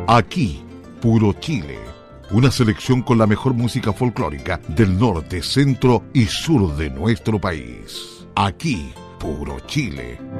Aquí, Puro Chile. Una selección con la mejor música folclórica del norte, centro y sur de nuestro país. Aquí, Puro Chile.